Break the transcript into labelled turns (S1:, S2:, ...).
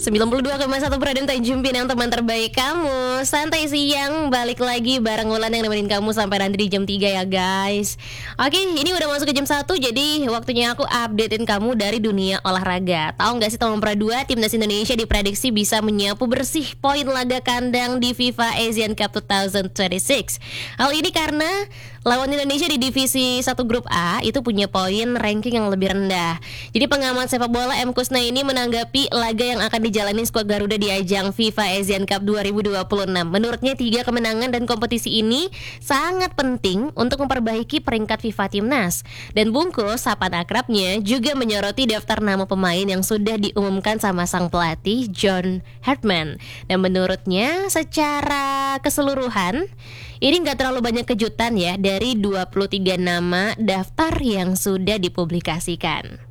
S1: 92,1 Radon Tanjung Pinang, teman terbaik kamu. Santai siang, balik lagi bareng Wulan yang nemenin kamu sampai nanti di jam 3 ya guys. Oke, ini udah masuk ke jam 1, jadi waktunya aku updatein kamu dari dunia olahraga. Tahu gak sih tahun Pra 2, Timnas Indonesia diprediksi bisa menyapu bersih poin laga kandang di FIFA Asian Cup 2026. Hal ini karena lawan Indonesia di divisi 1 grup A itu punya poin ranking yang lebih rendah. Jadi pengamat sepak bola M. Kusna ini menanggapi laga yang akan dijalani skuad Garuda di ajang FIFA Asian Cup 2026. Menurutnya 3 kemenangan dan kompetisi ini sangat penting untuk memperbaiki peringkat FIFA Timnas. Dan bungkus sapaan akrabnya juga menyoroti daftar nama pemain yang sudah diumumkan sama sang pelatih John Hartman. Dan menurutnya secara keseluruhan ini gak terlalu banyak kejutan ya dari 23 nama daftar yang sudah dipublikasikan.